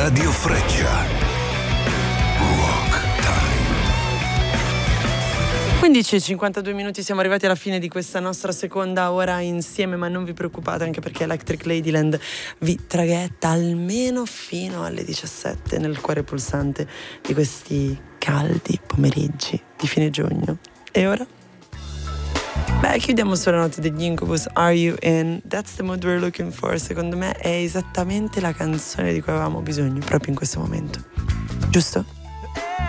Radio Freccia. Rock Time. 15:52 siamo arrivati alla fine di questa nostra seconda ora insieme, ma non vi preoccupate, anche perché Electric Ladyland vi traghetta almeno fino alle 17 nel cuore pulsante di questi caldi pomeriggi di fine giugno. E ora? Beh, chiudiamo sulla nota degli Incubus, Are You In? That's the mood we're looking for. Secondo me è esattamente la canzone di cui avevamo bisogno proprio in questo momento, giusto?